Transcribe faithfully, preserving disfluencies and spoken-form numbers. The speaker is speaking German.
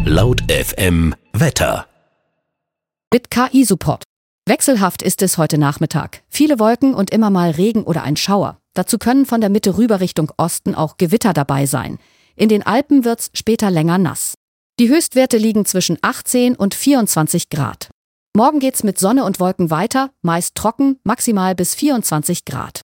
Laut F M Wetter. Mit K I-Support. Wechselhaft ist es heute Nachmittag. Viele Wolken und immer mal Regen oder ein Schauer. Dazu können von der Mitte rüber Richtung Osten auch Gewitter dabei sein. In den Alpen wird's später länger nass. Die Höchstwerte liegen zwischen achtzehn und vierundzwanzig Grad. Morgen geht's mit Sonne und Wolken weiter, meist trocken, maximal bis vierundzwanzig Grad.